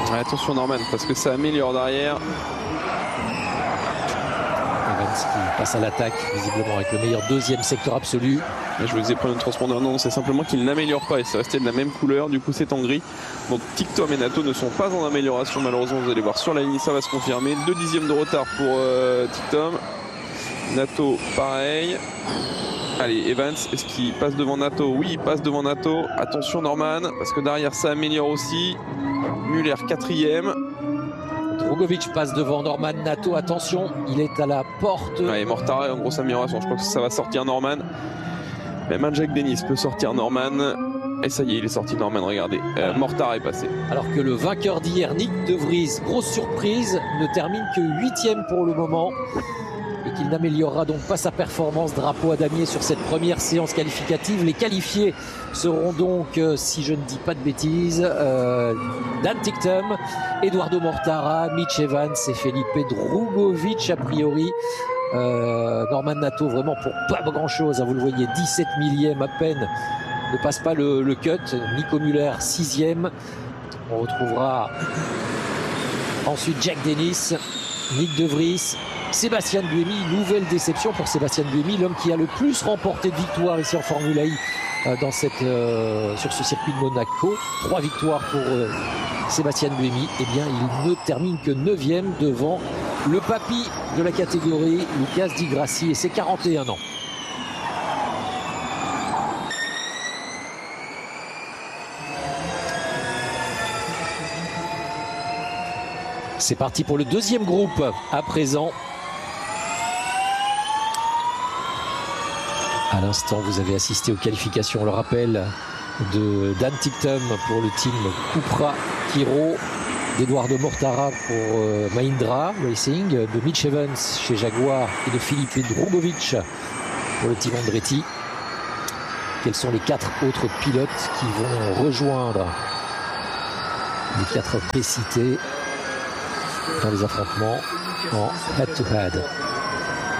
Ouais, attention Norman, parce que ça améliore derrière. Evans qui passe à l'attaque, visiblement avec le meilleur deuxième secteur absolu. Et je vous ai pris un transpondeur, non, c'est simplement qu'il n'améliore pas et c'est resté de la même couleur, du coup c'est en gris. Donc TicTom et Nato ne sont pas en amélioration, malheureusement, vous allez voir sur la ligne, ça va se confirmer. 2 dixièmes de retard pour TicTom. Nato, pareil. Allez, Evans, est-ce qu'il passe devant Nato? Oui, il passe devant Nato. Attention Norman, parce que derrière ça améliore aussi. Muller, 4e. Drugovich passe devant Norman. Nato, attention, il est à la porte. Ouais, Mortara est en grosse amélioration, je crois que ça va sortir Norman. Même un Jack Dennis peut sortir Norman. Et ça y est, il est sorti Norman, regardez. Mortara est passé. Alors que le vainqueur d'hier, Nick De Vries, grosse surprise, ne termine que 8e pour le moment. Et qu'il n'améliorera donc pas sa performance. Drapeau à damier sur cette première séance qualificative. Les qualifiés seront donc, si je ne dis pas de bêtises, Dan TicTom, Eduardo Mortara, Mitch Evans et Felipe Drugovich a priori. Norman Nato vraiment pour pas grand chose, vous le voyez, 17 millième à peine, ne passe pas le cut. Nico Muller 6e. On retrouvera ensuite Jack Dennis, Nick De Vries, Sébastien Buemi. Nouvelle déception pour Sébastien Buemi, l'homme qui a le plus remporté de victoires ici en Formule I dans sur ce circuit de Monaco. 3 victoires pour Sébastien Buemi. Eh bien, il ne termine que 9e devant le papy de la catégorie, Lucas Di Grassi, et ses 41 ans. C'est parti pour le deuxième groupe à présent. À l'instant, vous avez assisté aux qualifications, le rappel de Dan TicTom pour le team Cupra Kiro, d'Eduardo Mortara pour Mahindra Racing, de Mitch Evans chez Jaguar et de Felipe Drugovich pour le team Andretti. Quels sont les 4 autres pilotes qui vont rejoindre les 4 précités dans les affrontements en head-to-head?